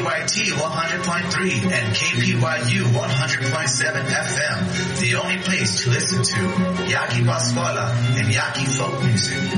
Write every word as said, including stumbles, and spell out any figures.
Y T one hundred point three and K P Y U one hundred point seven F M, the only place to listen to Yaki Pascuala and Yaki folk music.